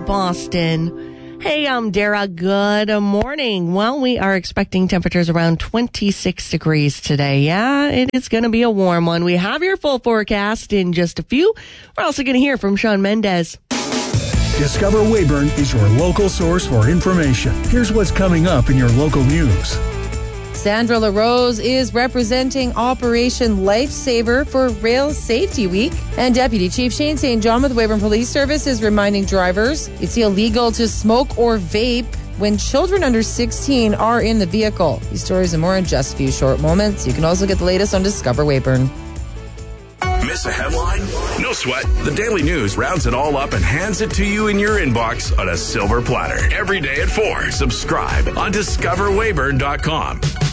Boston. Hey, I'm Dara. Good morning. Well, we are expecting temperatures around 26 degrees today. Yeah, it is going to be a warm one. We have your full forecast in just a few. We're also going to hear from Sean Mendez. Discover Weyburn is your local source for information. Here's what's coming up in your local news. Sandra LaRose is representing Operation Lifesaver for Rail Safety Week. And Deputy Chief Shane St. John with the Weyburn Police Service is reminding drivers it's illegal to smoke or vape when children under 16 are in the vehicle. These stories and more in just a few short moments. You can also get the latest on Discover Weyburn. Miss a headline? No sweat. The Daily News rounds it all up and hands it to you in your inbox on a silver platter. Every day at 4. Subscribe on discoverweyburn.com.